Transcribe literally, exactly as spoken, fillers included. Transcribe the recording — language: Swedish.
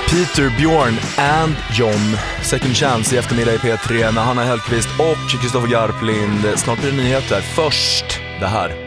Peter, Björn and John. Second Chance i eftermiddag i P tre med Hanna Hellqvist och Kristoffer Garplind. Snart blir det nyheter. Först det här.